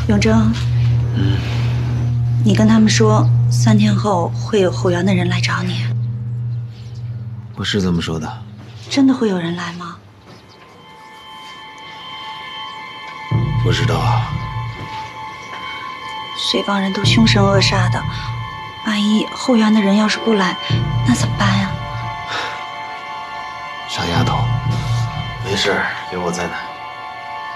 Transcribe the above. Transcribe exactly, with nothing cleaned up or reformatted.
永贞， 嗯， 你跟他们说，三天后会有后园的人来找你。 我是这么说的。 真的会有人来吗？ 不知道啊。 这帮人都凶神恶煞的，万一后园的人要是不来，那怎么办呀？ 傻丫头，没事，有我在呢。